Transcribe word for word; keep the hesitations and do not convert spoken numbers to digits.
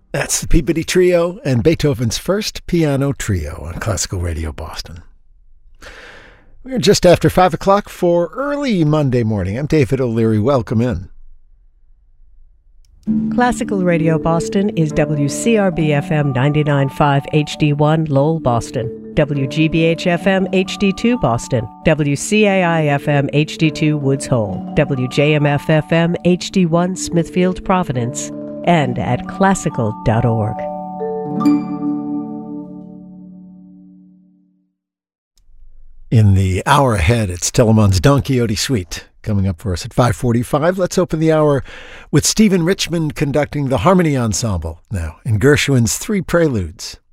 That's the Peabody Trio and Beethoven's First Piano Trio on Classical Radio Boston. We're just after five o'clock for early Monday morning. I'm David O'Leary. Welcome in. Classical Radio Boston is W C R B F M ninety-nine point five H D one Lowell, Boston, W G B H F M H D two Boston, W C A I F M H D two Woods Hole, W J M F F M H D one Smithfield, Providence, and at classical dot org. In the hour ahead, it's Telemann's Don Quixote Suite. Coming up for us at five forty-five, let's open the hour with Stephen Richmond conducting the Harmony Ensemble now in Gershwin's Three Preludes.